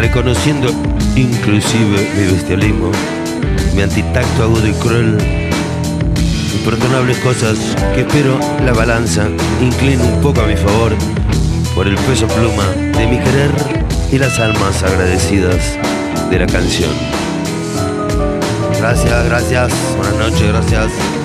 reconociendo inclusive mi bestialismo, mi antitacto agudo y cruel, imperdonables cosas que espero la balanza incline un poco a mi favor por el peso pluma de mi querer y las almas agradecidas de la canción. Gracias, buenas noches, gracias.